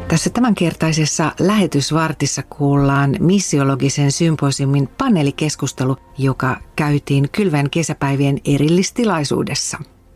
Tässä tämänkertaisessa lähetysvartissa kuullaan missiologisen symposiumin paneelikeskustelu, joka käytiin Kylväjän kesäpäivien erillistilaisuudessa.